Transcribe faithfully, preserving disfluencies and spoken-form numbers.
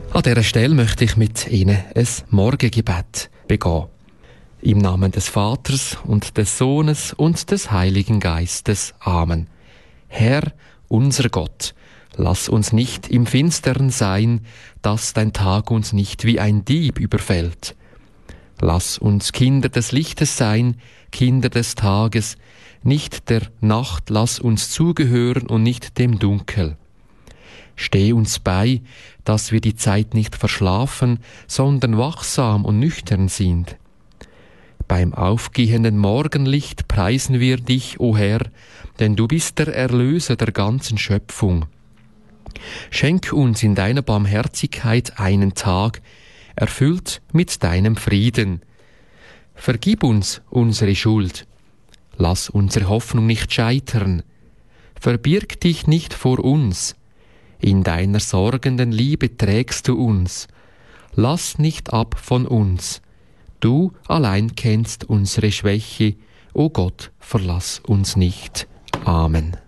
An dieser Stelle möchte ich mit Ihnen ein Morgengebet begehen. Im Namen des Vaters und des Sohnes und des Heiligen Geistes. Amen. Herr, unser Gott, lass uns nicht im Finstern sein, dass dein Tag uns nicht wie ein Dieb überfällt. Lass uns Kinder des Lichtes sein, Kinder des Tages, nicht der Nacht lass uns zugehören und nicht dem Dunkel. Steh uns bei, dass wir die Zeit nicht verschlafen, sondern wachsam und nüchtern sind. Beim aufgehenden Morgenlicht preisen wir dich, o Herr, denn du bist der Erlöser der ganzen Schöpfung. Schenk uns in deiner Barmherzigkeit einen Tag, erfüllt mit deinem Frieden. Vergib uns unsere Schuld. Lass unsere Hoffnung nicht scheitern. Verbirg dich nicht vor uns. In deiner sorgenden Liebe trägst du uns. Lass nicht ab von uns. Du allein kennst unsere Schwäche. O Gott, verlass uns nicht. Amen.